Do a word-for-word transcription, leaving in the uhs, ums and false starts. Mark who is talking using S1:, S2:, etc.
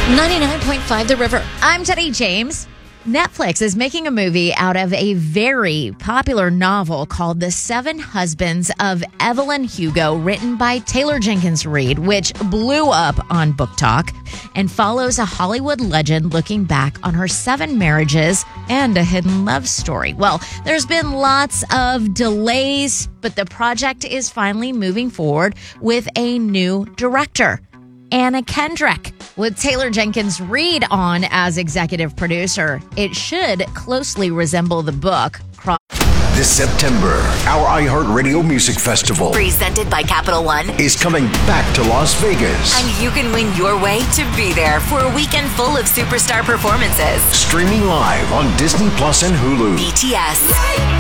S1: ninety-nine point five The River. I'm Teddy James. Netflix is making a movie out of a very popular novel called The Seven Husbands of Evelyn Hugo, written by Taylor Jenkins Reid, which blew up on Book Talk and follows a Hollywood legend looking back on her seven marriages and a hidden love story. Well, there's been lots of delays, but the project is finally moving forward with a new director, Anna Kendrick, with Taylor Jenkins Reid on as executive producer. It should closely resemble the book.
S2: This September, our iHeartRadio Music Festival,
S3: presented by Capital One,
S2: is coming back to Las Vegas.
S3: And you can win your way to be there for a weekend full of superstar performances.
S2: Streaming live on Disney Plus and Hulu.
S3: B T S,